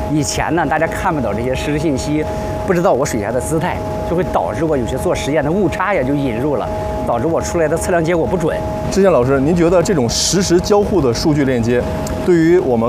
以前呢，大家看不到这些实时信息，不知道我水下的姿态，就会导致我有些做实验的误差也就引入了，导致我出来的测量结果不准。 之前老师，您觉得这种实时交互的数据链接，对于我们